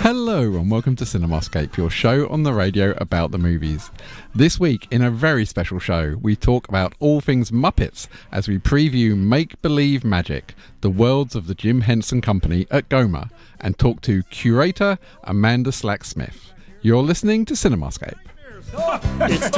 Hello and welcome to Cinemascape, your show on the radio about the movies. This week, in a very special show, we talk about all things Muppets as we preview Make Believe Magic, the worlds of the Jim Henson Company at Goma, and talk to curator Amanda Slack-Smith. You're listening to Cinemascape.